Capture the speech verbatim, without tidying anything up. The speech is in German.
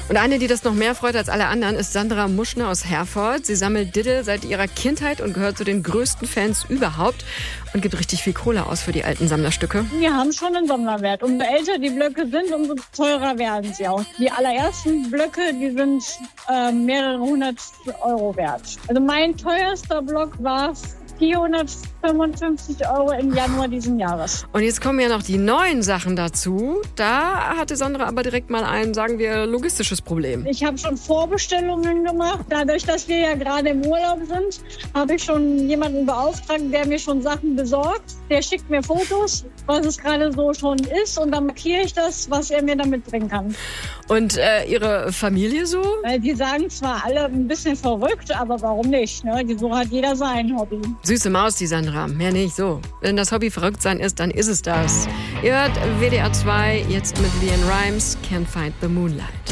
Und eine, die das noch mehr freut als alle anderen, ist Sandra Muschner aus Herford. Sie sammelt Diddle seit ihrer Kindheit und gehört zu den größten Fans überhaupt und gibt richtig viel Kohle aus für die alten Sammlerstücke. Die haben schon einen Sammlerwert. Umso älter die Blöcke sind, umso teurer werden sie auch. Die allerersten Blöcke, die sind äh, mehrere hundert Euro wert. Also mein teuerster Block war vierhundertfünfundfünfzig Euro im Januar diesen Jahres. Und jetzt kommen ja noch die neuen Sachen dazu. Da hatte Sandra aber direkt mal ein, sagen wir, logistisches Problem. Ich habe schon Vorbestellungen gemacht. Dadurch, dass wir ja gerade im Urlaub sind, habe ich schon jemanden beauftragt, der mir schon Sachen besorgt. Der schickt mir Fotos, was es gerade so schon ist. Und dann markiere ich das, was er mir damit bringen kann. Und äh, Ihre Familie so? Die sagen zwar alle ein bisschen verrückt, aber warum nicht? Ne? So hat jeder sein Hobby. Süße Maus, die Sandra. Mehr nicht so. Wenn das Hobby verrückt sein ist, dann ist es das. Ihr hört W D R zwei jetzt mit Leanne Rimes, Can't Find the Moonlight.